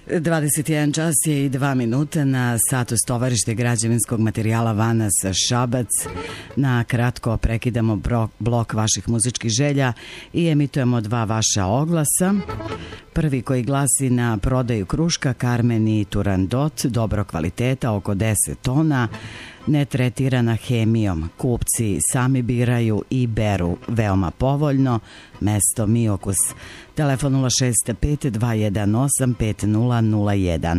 21 čas je i 2 minuta na satu Stovarište građevinskog materijala Vanas Šabac. Na kratko prekidamo blok vaših muzičkih želja i emitujemo 2 vaša oglasa. Prvi koji glasi na prodaju kruška Karmen i Turandot, dobro kvaliteta, oko 10 tona, netretirana hemijom. Kupci sami biraju i beru veoma povoljno. Mesto Miokus. Telefon 065-218-5001.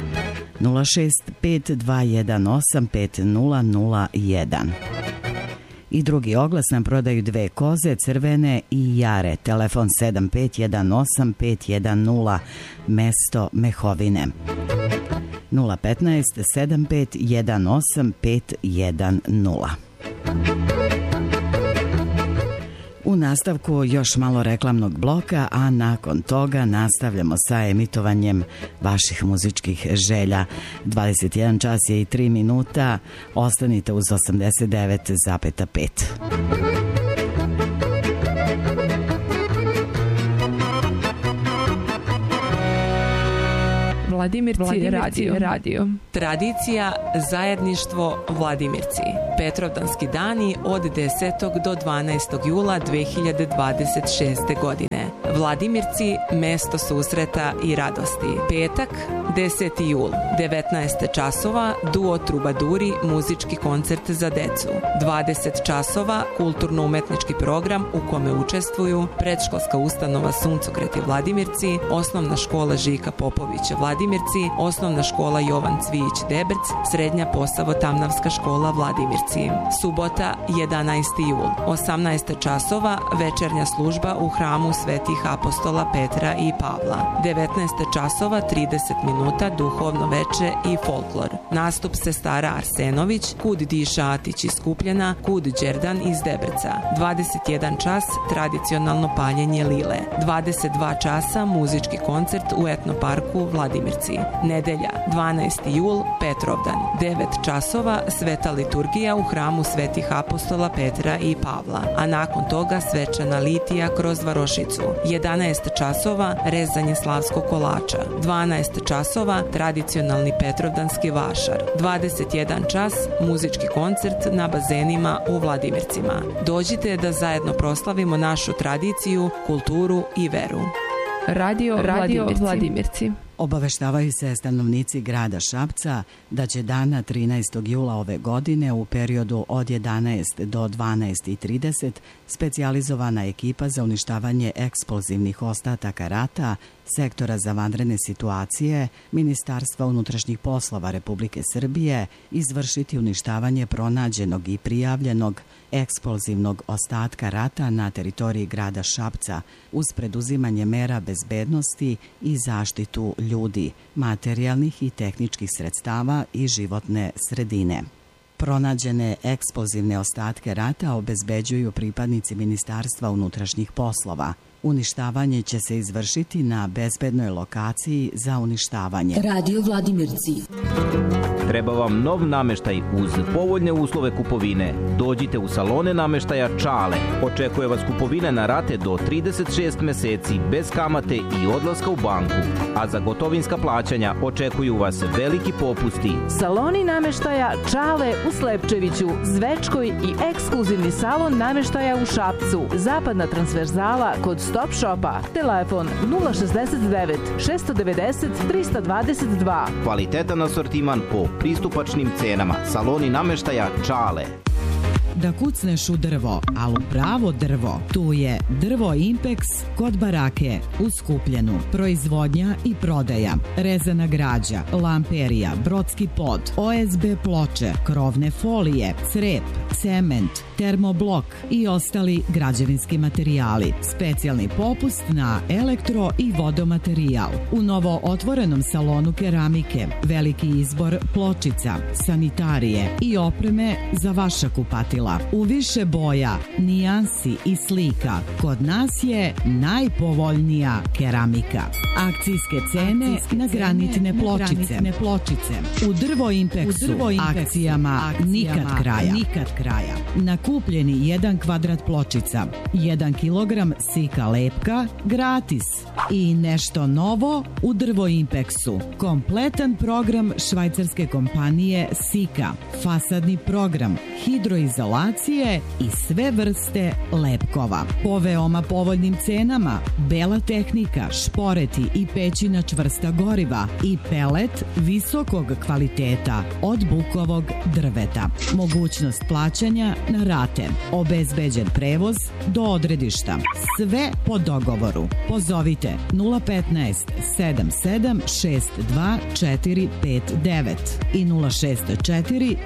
065-218-5001. I drugi oglas nam prodaju 2 koze, crvene i jare. Telefon 7518-510. Mesto Mehovine. 015-7518-510. U nastavku još malo reklamnog bloka, a nakon toga nastavljamo sa emitovanjem vaših muzičkih želja. 21 čas je i 3 minuta. Ostanite uz 89,5. Vladimirci radio. Tradicija, zajedništvo, Vladimirci. Petrovdanski dani od 10. do 12. jula 2026. godine. Vladimirci, mesto susreta i radosti. Petak, 10. jul, 19 časova, duo Trubaduri, muzički koncert za decu. 20 časova, kulturno-umetnički program u kome učestvuju predškolska ustanova Suncokreti Vladimirci, osnovna škola Žika Popovića Vladimirci, osnovna škola Jovan Cvijić Debrc, srednja Posavo-Tamnavska škola Vladimirci. Subota, 11. jul, 18 časova, večernja služba u hramu Svetih apostola Petra i Pavla. 19 časova, 30 minuta, duhovno veče i folklor. Nastup sestara Arsenović, Kud Diša Atić iz Skupljena, Kud Đerdan iz Debrca. 21 čas, tradicionalno paljenje lile. 22 časa, muzički koncert u etnoparku Vladimirci. Nedelja, 12. jul, Petrovdan. 9 časova, sveta liturgija u hramu Svetih apostola Petra i Pavla, a nakon toga svečana litija kroz varošicu. 11 časova, rezanje slavskog kolača. 12 časova, tradicionalni petrovdanski vašar. 21 čas, muzički koncert na bazenima u Vladimircima. Dođite da zajedno proslavimo našu tradiciju, kulturu i veru. Radio Vladimirci. Obaveštavaju se stanovnici grada Šapca da će dana 13. jula ove godine u periodu od 11 do 12:30 specijalizovana ekipa za uništavanje eksplozivnih ostataka rata Sektora za vanredne situacije Ministarstva unutrašnjih poslova Republike Srbije izvršiti uništavanje pronađenog i prijavljenog eksplozivnog ostatka rata na teritoriji grada Šapca uz preduzimanje mera bezbednosti i zaštitu ljudi, materijalnih i tehničkih sredstava i životne sredine. Pronađene eksplozivne ostatke rata obezbeđuju pripadnici Ministarstva unutrašnjih poslova. Uništavanje će se izvršiti na bezbednoj lokaciji za uništavanje. Radio Vladimirci. Treba vam nov nameštaj uz povoljne uslove kupovine. Dođite u salone nameštaja Čale. Očekuje vas kupovina na rate do 36 meseci bez kamate i odlaska u banku. A za gotovinska plaćanja očekuju vas veliki popusti. Saloni nameštaja Čale u Slepčeviću, Zvečkoj i ekskluzivni salon nameštaja u Šapcu. Zapadna transverzala kod Stop Shopa. Telefon 069 690 322. Kvalitetan asortiman po pristupačnim cenama. Saloni nameštaja Čale. Da kucneš u drvo, ali u pravo drvo, tu je Drvo Impex kod barake u Skupljenu. Proizvodnja i prodaja, rezana građa, lamperija, brodski pod, OSB ploče, krovne folije, crep, cement, termoblok i ostali građevinski materijali. Specijalni popust na elektro i vodomaterijal. U novo otvorenom salonu keramike, veliki izbor pločica, sanitarije i opreme za vaša kupatila. profila, u više boja, nijansi i slika. Kod nas je najpovoljnija keramika. Akcijske cene na granitne pločice. U Drvo Impeksu akcijama nikad kraja. Na kupljeni 1 kvadrat pločica, 1 kilogram sika lepka gratis. I nešto novo u Drvo Impeksu. Kompletan program švajcarske kompanije Sika, fasadni program, hidroizolacije i sve vrste lepkova. Po veoma povoljnim cenama, bela tehnika, šporeti i pećina čvrsta goriva i pelet visokog kvaliteta od bukovog drveta. Mogućnost plaćanja na rate. Obezbeđen prevoz do odredišta. Sve po dogovoru. Pozovite 015 77 62 459 i 064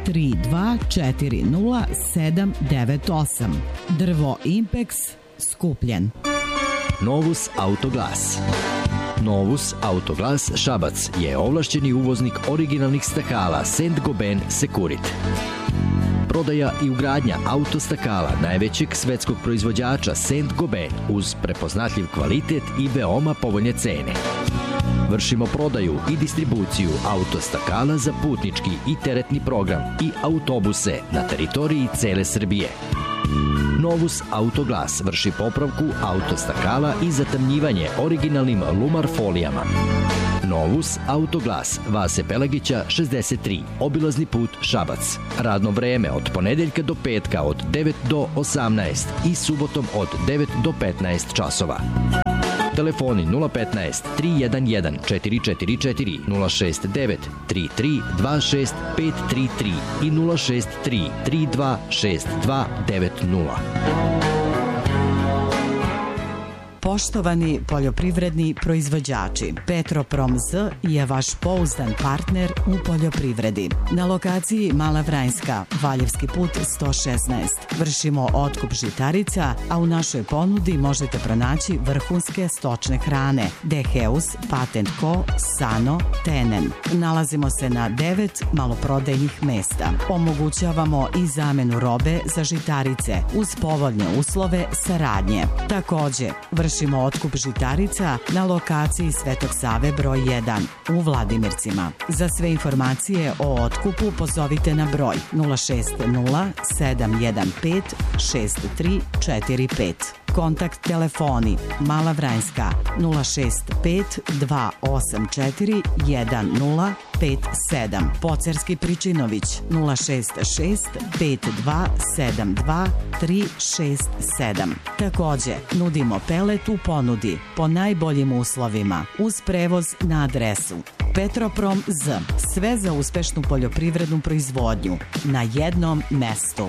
3240 798. Drvo Impeks Skupljen. Novus Autoglas. Novus Autoglas Šabac je ovlašćeni uvoznik originalnih stakala Saint-Gobain Securit. Prodaja i ugradnja autostakala najvećeg svetskog proizvođača Saint-Gobain uz prepoznatljiv kvalitet i veoma povoljne cene. Vršimo prodaju i distribuciju autostakala za putnički i teretni program i autobuse na teritoriji cele Srbije. Novus Autoglas vrši popravku autostakala i zatamnjivanje originalnim Lumar folijama. Novus Autoglas, Vase Pelagića 63, obilazni put Šabac. Radno vreme od ponedeljka do petka od 9 do 18 i subotom od 9 do 15 časova. Telefoni 015 311 444 069 33 26 533 i 063 32 62 90. Poštovani poljoprivredni proizvođači, Petroprom Z je vaš pouzdan partner u poljoprivredi. Na lokaciji Mala Vranjska, Valjevski put 116. Vršimo otkup žitarica, a u našoj ponudi možete pronaći vrhunske stočne hrane Deheus, Patent Co, Sano, Tenen. Nalazimo se na 9 maloprodajnih mesta. Omogućavamo i zamenu robe za žitarice uz povoljne uslove saradnje. Takođe, vršimo otkup žitarica na lokaciji Svetog Save broj 1 u Vladimircima. Za sve informacije o otkupu pozovite na broj 060 715 6345. Kontakt telefoni Mala Vranjska 065 284 1057. Pocerski Pričinović 066 5272 367. Takođe, nudimo pelet u ponudi po najboljim uslovima uz prevoz na adresu Petroprom Z. Sve za uspešnu poljoprivrednu proizvodnju na jednom mestu.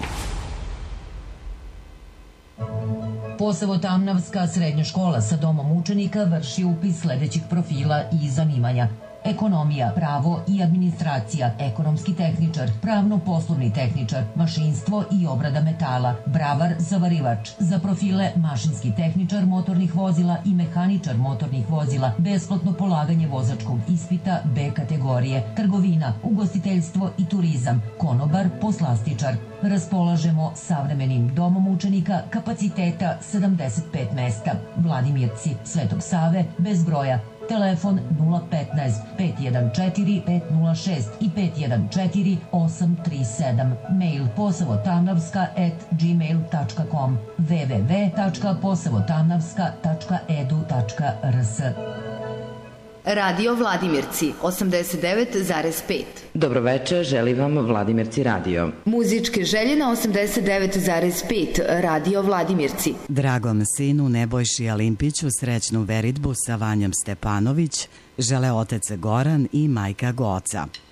Posevo Tamnavska srednja škola sa domom učenika vrši upis sledećih profila i zanimanja: ekonomija, pravo i administracija, ekonomski tehničar, pravno-poslovni tehničar, mašinstvo i obrada metala, bravar, zavarivač. Za profile mašinski tehničar motornih vozila i mehaničar motornih vozila, besplatno polaganje vozačkog ispita B kategorije, trgovina, ugostiteljstvo i turizam, konobar, poslastičar. Raspolažemo savremenim domom učenika kapaciteta 75 mesta. Vladimirci, Svetog Save, bez broja. Telefon 015 514 506 i 514 837. Mail posevotamnavska@gmail.com, www.posevotamnavska.edu.rs. Radio Vladimirci 89,5. Dobroveče, želi vam Vladimirci radio. Muzičke želje na 89,5 Radio Vladimirci. Dragom sinu Nebojši Alimpiću srećnu veritbu sa Vanjom Stepanović žele otac Goran i majka Goca.